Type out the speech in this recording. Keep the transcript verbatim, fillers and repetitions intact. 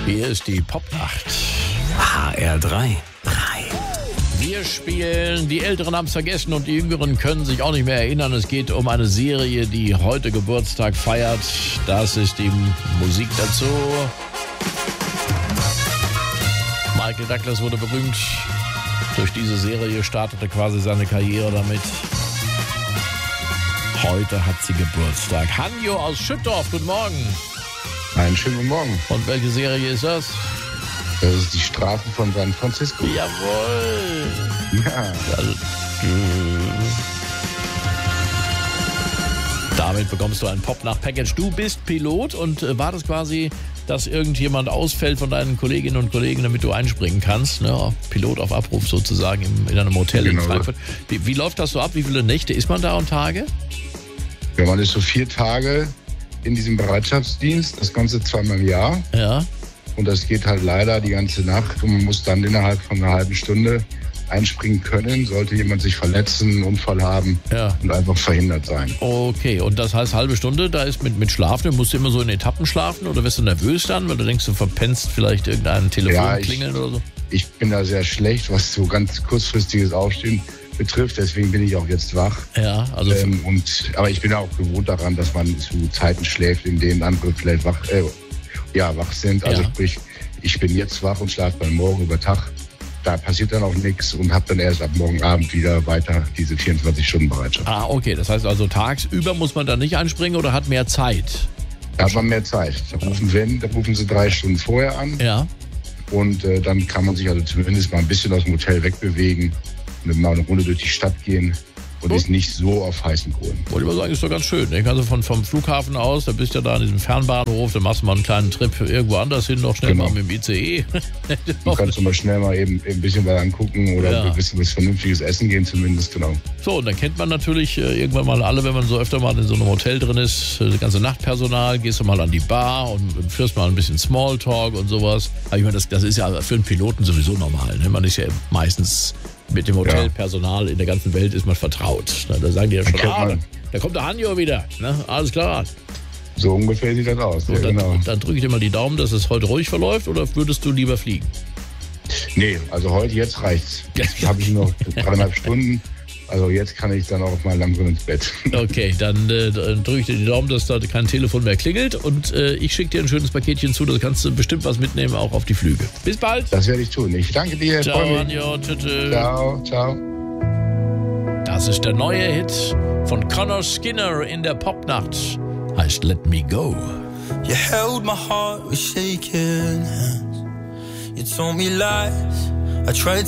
Hier ist die Popnacht. H R drei. Wir spielen, die Älteren haben es vergessen und die Jüngeren können sich auch nicht mehr erinnern. Es geht um eine Serie, die heute Geburtstag feiert. Das ist die Musik dazu. Michael Douglas wurde berühmt durch diese Serie, startete quasi seine Karriere damit. Heute hat sie Geburtstag. Hanjo aus Schüttorf, guten Morgen. Einen schönen guten Morgen. Und welche Serie ist das? Das ist die Strafen von San Francisco. Jawohl. Ja. Also, damit bekommst du ein Pop-Nacht-Package. Du bist Pilot und äh, war das quasi, dass irgendjemand ausfällt von deinen Kolleginnen und Kollegen, damit du einspringen kannst? Ne? Pilot auf Abruf sozusagen im, in einem Hotel genau. in Frankfurt. Wie, wie läuft das so ab? Wie viele Nächte ist man da und Tage? Ja, man ist so vier Tage in diesem Bereitschaftsdienst, das Ganze zweimal im Jahr. Ja. Und das geht halt leider die ganze Nacht und man muss dann innerhalb von einer halben Stunde einspringen können, sollte jemand sich verletzen, einen Unfall haben Ja. und einfach verhindert sein. Okay, und das heißt halbe Stunde, da ist mit, mit Schlafen, musst du immer so in Etappen schlafen oder wirst du nervös dann, weil du denkst, du verpennst vielleicht irgendein Telefon Ja, ich- klingeln oder so? Ich bin da sehr schlecht, was so ganz kurzfristiges Aufstehen betrifft, deswegen bin ich auch jetzt wach. Ja, also Ähm, und, aber ich bin auch gewohnt daran, dass man zu Zeiten schläft, in denen andere vielleicht wach, äh, ja, wach sind. Also Ja. sprich, ich bin jetzt wach und schlafe dann morgen über Tag. Da passiert dann auch nichts und habe dann erst ab morgen Abend wieder weiter diese vierundzwanzig-Stunden-Bereitschaft. Ah, okay. Das heißt also, tagsüber muss man da nicht einspringen oder hat mehr Zeit? Da hat man mehr Zeit. Da rufen, wenn, da rufen sie drei Stunden vorher an Ja. und äh, dann kann man sich also zumindest mal ein bisschen aus dem Hotel wegbewegen und mal eine Runde durch die Stadt gehen und Oh. ist nicht so auf heißen Kohlen. Wollte ich mal sagen, ist doch ganz schön. Nicht? Also von, vom Flughafen aus, da bist du ja da an diesem Fernbahnhof, dann machst du mal einen kleinen Trip irgendwo anders hin, noch schnell Genau. mal mit dem I C E. Du kannst du mal schnell mal eben ein bisschen was angucken oder Ja. ein bisschen was Vernünftiges essen gehen zumindest, genau. So, und dann kennt man natürlich äh, irgendwann mal alle, wenn man so öfter mal in so einem Hotel drin ist, äh, das ganze Nachtpersonal, gehst du mal an die Bar und, und führst mal ein bisschen Smalltalk und sowas. Aber ich meine, das, das ist ja für einen Piloten sowieso normal. Ne? Man ist ja meistens mit dem Hotelpersonal in der ganzen Welt ist man vertraut. Ne? Da sagen die ja schon, kennt ah, man. da kommt der Hanjo wieder. Ne? Alles klar. So ungefähr sieht das aus. So, Ja, dann, genau. dann drücke ich dir mal die Daumen, dass es heute ruhig verläuft oder würdest du lieber fliegen? Nee, also heute, jetzt reicht's. Jetzt habe ich noch dreieinhalb Stunden. Also jetzt kann ich dann auch mal langsam ins Bett. Okay, dann, äh, dann drücke ich dir die Daumen, dass da kein Telefon mehr klingelt und äh, ich schicke dir ein schönes Paketchen zu, da kannst du bestimmt was mitnehmen, auch auf die Flüge. Bis bald. Das werde ich tun. Ich danke dir. Ciao, Freue mich. Anjo. Tschüss. Ciao, ciao. Das ist der neue Hit von Connor Skinner in der Popnacht. Heißt Let Me Go. You held my heart with shaking hands. You told me lies. I tried